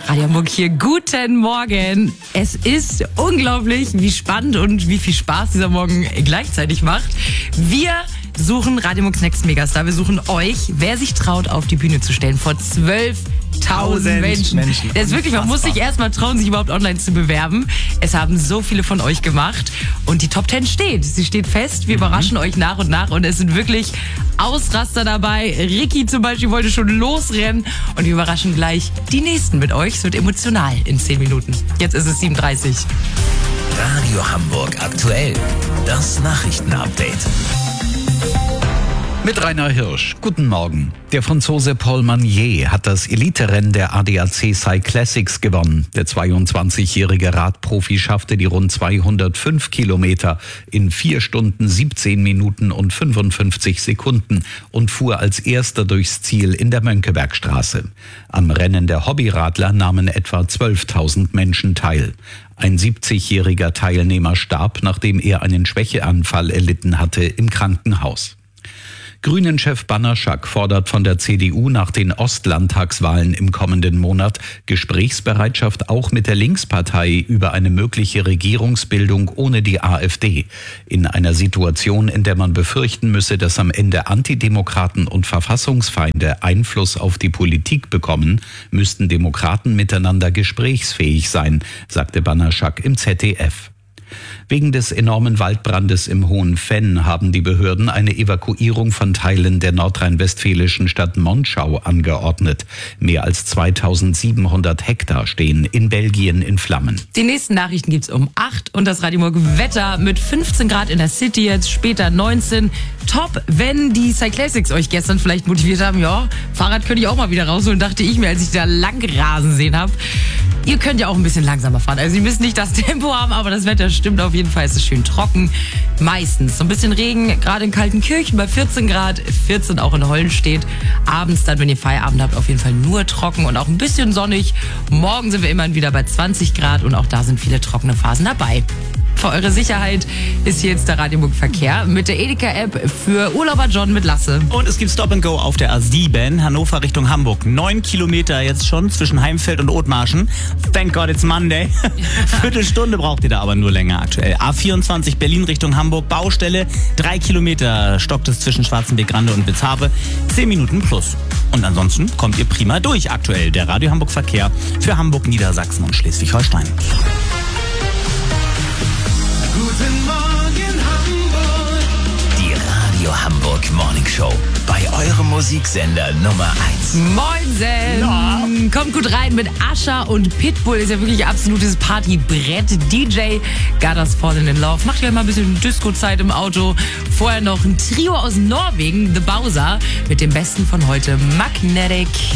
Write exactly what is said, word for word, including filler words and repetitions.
Radio Hamburg hier, guten Morgen. Es ist unglaublich, wie spannend und wie viel Spaß dieser Morgen gleichzeitig macht. Wir suchen Radio Hamburgs Next Megastar. Wir suchen euch, wer sich traut, auf die Bühne zu stellen vor zwölftausend Menschen. Menschen. Das ist wirklich, man muss sich erstmal trauen, sich überhaupt online zu bewerben. Es haben so viele von euch gemacht und die Top Ten steht. Sie steht fest. Wir mhm. überraschen euch nach und nach und es sind wirklich Ausraster dabei. Ricky zum Beispiel wollte schon losrennen und wir überraschen gleich die Nächsten mit euch. Es wird emotional in zehn Minuten. Jetzt ist es sieben Uhr dreißig. Radio Hamburg aktuell. Das Nachrichtenupdate. Mit Rainer Hirsch. Guten Morgen. Der Franzose Paul Magnier hat das Eliterennen der A D A C Cyclassics gewonnen. Der zweiundzwanzigjährige Radprofi schaffte die rund zweihundertfünf Kilometer in vier Stunden, siebzehn Minuten und fünfundfünfzig Sekunden und fuhr als erster durchs Ziel in der Mönckebergstraße. Am Rennen der Hobbyradler nahmen etwa zwölftausend Menschen teil. Ein siebzigjähriger Teilnehmer starb, nachdem er einen Schwächeanfall erlitten hatte, im Krankenhaus. Grünen-Chef Banaszak fordert von der C D U nach den Ostlandtagswahlen im kommenden Monat Gesprächsbereitschaft auch mit der Linkspartei über eine mögliche Regierungsbildung ohne die AfD. In einer Situation, in der man befürchten müsse, dass am Ende Antidemokraten und Verfassungsfeinde Einfluss auf die Politik bekommen, müssten Demokraten miteinander gesprächsfähig sein, sagte Banaszak im Z D F. Wegen des enormen Waldbrandes im Hohenfenn haben die Behörden eine Evakuierung von Teilen der nordrhein-westfälischen Stadt Monschau angeordnet. Mehr als zweitausendsiebenhundert Hektar stehen in Belgien in Flammen. Die nächsten Nachrichten gibt's um acht und das Radio Hamburg Wetter mit fünfzehn Grad in der City, jetzt später neunzehn. Top, wenn die Cyclassics euch gestern vielleicht motiviert haben, ja, Fahrrad könnte ich auch mal wieder rausholen, dachte ich mir, als ich da lang rasen sehen habe. Ihr könnt ja auch ein bisschen langsamer fahren. Also ihr müsst nicht das Tempo haben, aber das Wetter stimmt auf jeden Fall. Es ist schön trocken. Meistens so ein bisschen Regen, gerade in Kaltenkirchen bei vierzehn Grad, vierzehn auch in Hollenstedt. Abends dann, wenn ihr Feierabend habt, auf jeden Fall nur trocken und auch ein bisschen sonnig. Morgen sind wir immerhin wieder bei zwanzig Grad und auch da sind viele trockene Phasen dabei. Für eure Sicherheit ist hier jetzt der Radio Hamburg Verkehr mit der Edeka-App für Urlauber John mit Lasse. Und es gibt Stop and Go auf der A sieben, Hannover Richtung Hamburg. Neun Kilometer jetzt schon zwischen Heimfeld und Othmarschen. Thank God it's Monday. Viertelstunde braucht ihr da aber nur länger aktuell. A vierundzwanzig Berlin Richtung Hamburg, Baustelle. Drei Kilometer stockt es zwischen Schwarzenberg-Grande und Witzhabe. Zehn Minuten plus. Und ansonsten kommt ihr prima durch aktuell. Der Radio Hamburg Verkehr für Hamburg, Niedersachsen und Schleswig-Holstein. Guten Morgen Hamburg. Die Radio Hamburg Morning Show. Bei eurem Musiksender Nummer eins. Moinsen! Ja. Kommt gut rein mit Ascher und Pitbull. Ist ja wirklich absolutes Partybrett. D J Got Us Fallen in Love. Macht ja mal ein bisschen Disco-Zeit im Auto. Vorher noch ein Trio aus Norwegen, The Bowser, mit dem Besten von heute, Magnetic.